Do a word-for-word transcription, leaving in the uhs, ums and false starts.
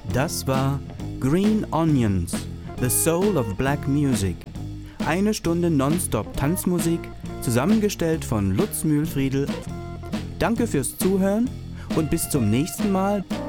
Das war Green Onions, The Soul of Black Music. Eine Stunde Nonstop Tanzmusik, zusammengestellt von Lutz Mühlfriedl. Danke fürs Zuhören und bis zum nächsten Mal